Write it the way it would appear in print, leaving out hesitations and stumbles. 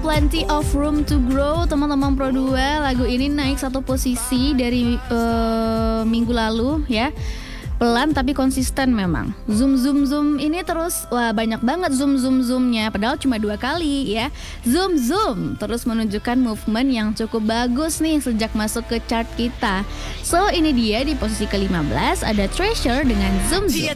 Plenty of Room to Grow, teman-teman Pro 2. Lagu ini naik 1 posisi dari minggu lalu ya. Pelan tapi konsisten memang. Zoom zoom zoom ini terus, wah banyak banget zoom zoom zoomnya. Padahal cuma 2 kali ya. Zoom zoom terus menunjukkan movement yang cukup bagus nih sejak masuk ke chart kita. So ini dia di posisi ke-15 ada Treasure dengan Zoom Zoom.